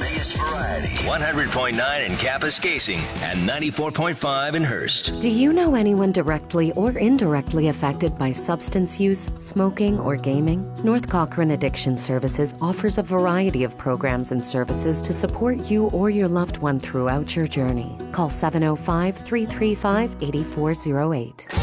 biggest variety. 100.9 in Kapuskasing and 94.5 in Hearst. Do you know anyone directly or indirectly affected by substance use, smoking, or gaming? North Cochrane Addiction Services offers a variety of programs and services to support you or your loved one throughout your journey. Call 705-335-8408.